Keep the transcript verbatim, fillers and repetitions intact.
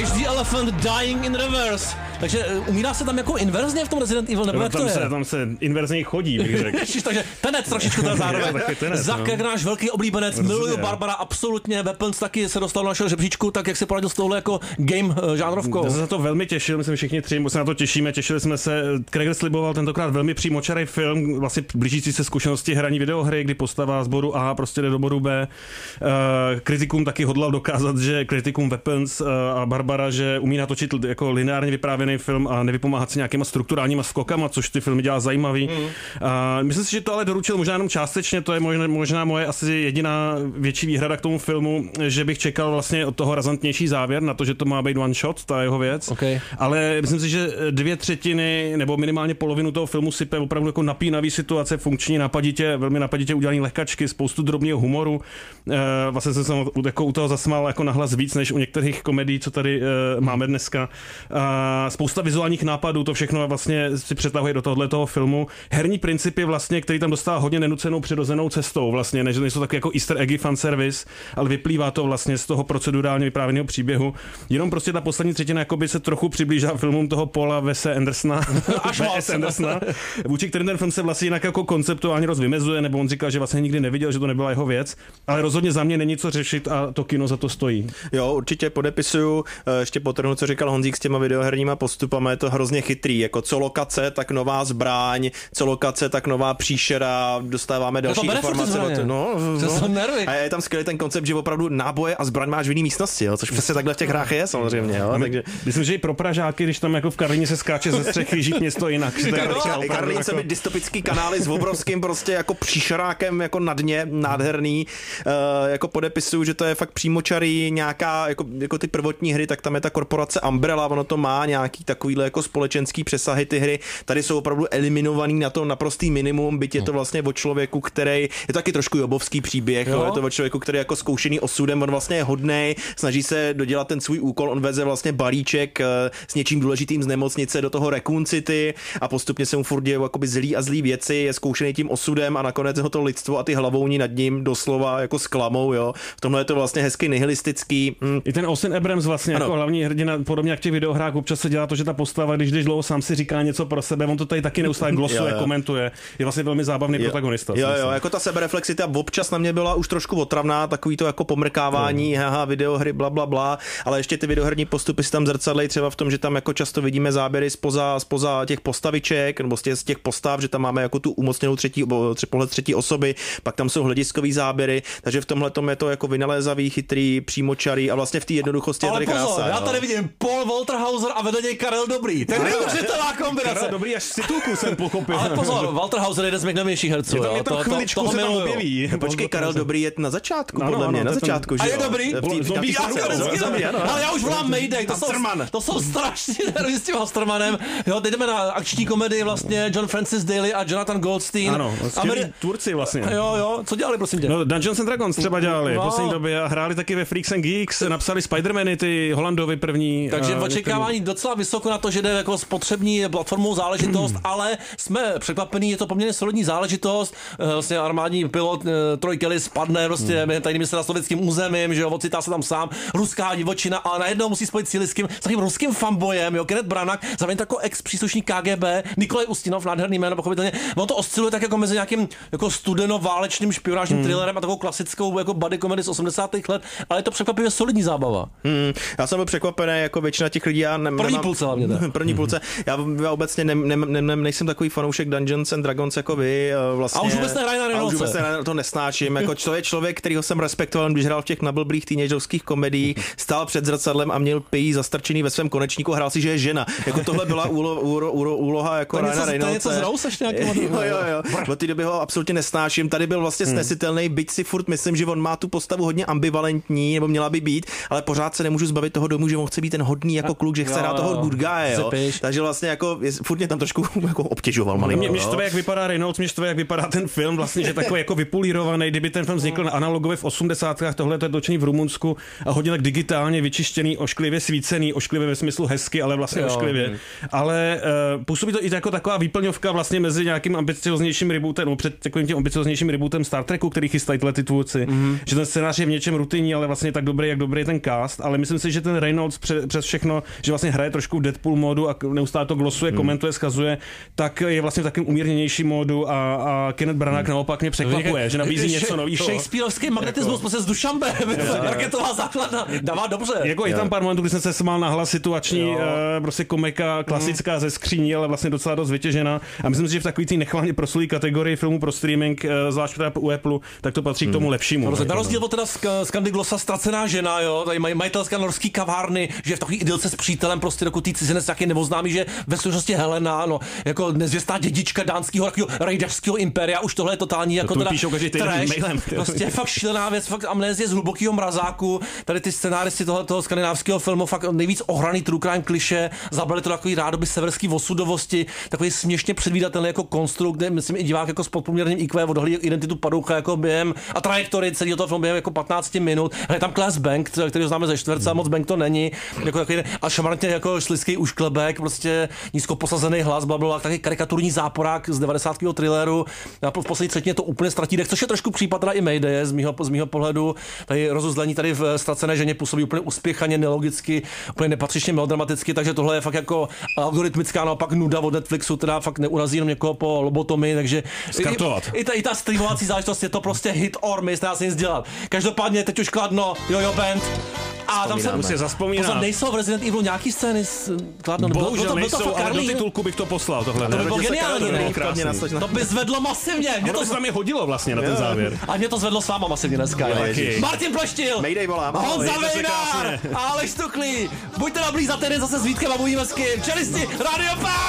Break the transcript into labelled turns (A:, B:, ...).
A: Cage the Elephant Dying in Reverse. Takže umírá se tam jako inverzně v tom Resident Evil, nebo no, jak to
B: tam
A: je?
B: Se, tam se inverzně chodí, bych řekl.
A: Takže Tenet trošičku teda zároveň. Zak, jak náš velký oblíbenec, miluju Barbara, absolutně, Weapons taky se dostal do našeho žebříčku, tak jak se poradil s touhle jako game žánrovkou.
B: Já jsem se to velmi těšil, myslím všichni tři, se na to těšíme, těšili jsme se. Craig sliboval tentokrát velmi přímočarý film, vlastně blížící se zkušenosti hraní videohry, kdy postava z bodu A prostě jde do bodu B. Uh, kritikům taky hodlal dokázat, že kritikům Weapons uh, a Barbara, že umí natočit jako lineárně vyprávěný film a nevypomáhat si nějakýma strukturálníma skokama, což ty filmy dělá zajímavý. Mm. Uh, myslím si, že to ale doručil možná jenom částečně, to je možná, možná moje asi jediná větší výhrada k tomu filmu, že bych čekal vlastně od toho razantnější závěr na to, že to má být one shot, ta jeho věc.
A: Okay.
B: Ale myslím si, že dvě třetiny nebo minimálně polovinu toho filmu sype opravdu jako napínavý situace, funkční napaditě, velmi napaditě udělaný lehkačky, spoustu drobného humoru. Uh, vlastně jsem se jako u toho zasmál jako nahlas víc než u některých komedií, co tady uh, máme dneska. Uh, spousta vizuálních nápadů, to všechno vlastně si přetahuje do tohoto filmu. Herní principy vlastně, který tam dostává hodně nenucenou přirozenou cestou vlastně, než nejsou tak jako easter eggy fanservice, ale vyplývá to vlastně z toho procedurálně vyprávěného příběhu. Jenom prostě ta poslední třetina jakoby se trochu přiblížila filmům toho Paula Wese Andersona,
A: Až
B: Andersona, vůči kterým ten film se vlastně jinak jako konceptuálně rozvymezuje, nebo on říkal, že vlastně nikdy neviděl, že to nebyla jeho věc, ale rozhodně za mě není co řešit a to kino za to stojí.
C: Jo, určitě podepisuju, ještě potrhnu, co říkal Honzík s těma videoherníma postupama, je to hrozně chytrý, jako co lokace, tak nová zbraň, co lokace, tak nová příšera, dostáváme další
A: to
C: informace.
A: No,
C: no, no. A je tam skvělý ten koncept, že opravdu náboje a zbraň máš v jiné místnosti, jo, což přesně takhle v těch hrách je samozřejmě. Jo,
B: my,
C: takže...
B: Myslím, že i pro Pražáky, když tam jako v Karlíně se skáče ze střechy, žít město jinak.
C: Karlín se mi dystopický kanály s obrovským prostě jako příšerákem jako na dně, nádherný, uh, jako podepisuju, že to je fakt přímočarý, nějaká, jako, jako ty prvotní hry, tak tam je ta korporace Umbrella, ono to má nějaký takovýhle jako společenský přesahy ty hry, tady jsou opravdu eliminovaný na to naprostý minimum, byť je to vlastně o člověku, který, je to taky trošku jobovský příběh, jo? Je to o člověku, který je jako zkoušený osudem, on vlastně je hodnej, snaží se dodělat ten svůj úkol, on veze vlastně balíček uh, s něčím důležitým z nemocnice do toho Raccoon City a postupně se mu furt dějou jakoby zlý a zlý věci, je zkoušený tím osudem a nakonec ho to lidstvo a ty hlavouní nad ním doslova jako sklamou, jo. V tomhle je to vlastně hezky nihilistický. Hm.
B: I ten Austin Abrams vlastně ano. Jako hlavní hrdina, podobně jak v těch videohrách, občas se dělá to, že ta postava, když jdeš dlouho, sám si říká něco pro sebe, on to tady taky neustále glosuje, komentuje. Je vlastně velmi zábavný jo. protagonista.
C: Jo, jo, jako ta sebereflexita občas na mě byla už trošku otravná, takový to jako pomrkávání, no. haha, videohry, bla, bla, bla, ale ještě ty videoherní postupy si tam zrcadlejí třeba v tom, že tam jako často vidíme záběry spoza, spoza těch postaviček, nebo z těch, z těch postav, že tam máme jako tu umocněnou třetí, pohled třetí osoby, pak tam jsou hlediskový záběry, takže v tomhle tom je to jako vynalézavý, chytrý, přímočarý a vlastně v té jednoduchosti
A: ale
C: je tady
A: pozor,
C: krása.
A: já tady vidím Paul Walter Hauser a vedle něj Karel Dobrý. To je neuvěřitelná kombinace.
B: Karel Dobrý až titulku jsem pochopil.
A: Ale pozor, Walter Hauser je jeden z nejnovějších herců.
B: Je tam, je tam to, chviličku to, se tam objeví.
C: No, počkej, Karel Dobrý je na začátku, ano, podle mě, ano, na začátku,
A: že jo. A je dobrý? Ale já už volám Mayday, to jsou, to jsou strašní nervy s tím Hastermanem. Jo, teď jdeme na akční komedii vlastně John Francis Daly a Jonathan Goldstein.
B: Ano, skvělí tvůrci vlastně.
A: Jo, jo, co dělali, prosím tě?
B: No, Dungeons and Dragons třeba dělali no. v poslední době a hráli taky ve Freaks and Geeks, napsali Spider-Many, ty Holandovi první.
A: Takže uh, očekávání některý... docela vysoko na to, že jde jako spotřební platformou záležitost, ale jsme překvapení, je to poměrně solidní záležitost. Vlastně armádní pilot Troy Kelly spadne prostě hmm. tajným se na sovětským územím, že jo, ocitá se tam sám, ruská divočina a najednou musí spojit síly s, kým, s takým ruským fanboyem, jo, Kenneth Branagh, zároveň jako ex příslušník K G B, Nikolaj Ustinov, nádherný jméno, pochopitelně. On to osciluje tak jako mezi nějakým jako studeno-válečným špionážním hmm. thrillerem a takovou klasickou jako buddy comedy z osmdesátých let, ale je to překvapivě solidní zábava.
C: Hmm. Já jsem byl překvapený, jako většina těch lidí, já ne,
A: první nemám, půlce hlavně.
C: První půlce. Já, já obecně ne, ne, ne, ne, nejsem takový fanoušek Dungeons and Dragons jako vy, vlastně.
A: A už vůbec nehraje na Reynolce.
C: A už vůbec ne, to nesnáším. Jako to je člověk, kterýho jsem respektoval, když hrál v těch nablblých teenagerovských komediích, stál před zrcadlem a měl pijí zastrčený ve svém konečníku a hrál si, že je žena. Jako tohle byla úlo, úlo, úlo, úloha jako Ryana Reynolce.
A: To je něco z Rouse nějaký.
C: Jo, jo, jo. Od té doby ho absolutně nesnáším. Tady byl vlastně snesitelný, byť si furt myslím, že on má tu postavu hodně ambivalentní, nebo měla by být, ale pořád se nemůžu zbavit toho domu, že on chce být ten hodný jako kluk, že chce hrát toho good guy, jo.
A: Zepiš.
C: Takže vlastně jako, je, furt mě tam trošku jako obtěžoval malinko.
B: Mě, mě štve, jak vypadá Reynolds, mě štve, jak vypadá ten film, vlastně, že takový jako vypulírovaný, kdyby ten film vznikl na analogově v osmdesátkách, tohle to je točený v Rumunsku a hodně tak digitálně vyčištěný, ošklivě svícený, ošklivě ve smyslu hezky, ale vlastně jo, ošklivě. Hmm. Ale uh, působí to i jako taková výplňovka vlastně mezi nějakým ambicioznějším rebootem, no před takovým tím ambicioznějším rebootem Star Treku, který chystají tyhle ty tvůrci, mm-hmm. že ten scénář je v něčem rutinní, ale vlastně tak dobrý, jak dobrý je ten cast, ale myslím si, že ten Reynolds pře- přes všechno, že vlastně hraje trošku v Deadpool módu a neustále to glosuje, mm. komentuje, schazuje, tak je vlastně v takovém umírněnějším módu a, a Kenneth Branagh mm. naopak mě překvapuje, že nabízí š- něco nového.
A: Shakespeareovský magnetismus, jako... prostě s Dušambem, marketová základna, dává dobře.
B: Jako je tam pár momentů, kdy jsem se smál nahlas situační, uh, prostě komika klasická mm. ze skříní, ale vlastně docela dost vytěžená. A myslím si, že v takový té nechvalně proslulý kategorii filmu pro streaming, zvlášť teda u Apple, tak to patří hmm. k tomu lepšímu.
A: No, na rozdíl od teda Skandy Glossa Ztracená žena, jo, tady maj, majitelska norský kavárny, že je v takový idylce s přítelem, prostě dokud tý cizinec taky nevoznámý, že ve skutečnosti Helena, no, jako nezvěstá dědička dánského takového rejdařského impéria, už tohle je totální jako
B: to
A: teda trash, prostě fakt šílená věc, fakt amnézie z hlubokého mrazáku, tady ty scenáristi toho, toho skandinávského filmu, fakt nejvíc ohraný true crime kliše, zabrali to takový rádoby severský osudovosti, takový směšně předvídatelný jako konstrukt, kde myslím i divák jako s podprůměrným í kvé odhalí identitu padoucha jako během a trajektorii celého toho filmu během jako patnáct minut. Ale tam Claes Bank, který známe ze čtvrtce, a moc Bank to není, jako takový a šamarantně jako šliský ušklebek, prostě nízko posazený hlas, blablabla, taky karikaturní záporák z devadesátkového thrilleru. A v poslední třetině to úplně ztratí dech, což je trošku případ teda i Mayday z mýho, z mýho pohledu. Tady rozuzlení tady v Ztracené ženě působí úplně uspěchaně, nelogicky, úplně nepatřičně melodramaticky, takže tohle je fakt jako algoritmická naopak nuda od Netflixu, teda fakt neurazí jenom někoho po lobotomii, takže
B: skartovat.
A: I, i, ta, i ta streamovací záležitost je to prostě hit or miss, nedá se nic dělat. Každopádně teď už Kladno, Jojo Band. A tam se
B: musí zaspomínat.
A: Pozor, nejsou v Resident Evilu nějaký scény s Kladno.
B: Bohužel
A: to,
B: nejsou,
A: to
B: ale do titulku bych to poslal. Tohle,
A: to by bylo geniální. To by zvedlo masivně.
B: Mě to se tam je hodilo vlastně na ten závěr.
A: A mě to zvedlo s váma masivně dneska. Martin Ploštil.
C: Mayday volám.
A: Honza Vejnár. Aleš Stuklý. Buďte dobrý za týden zase s Vítkem a Bujímesky. Čelisti, Radio Pá!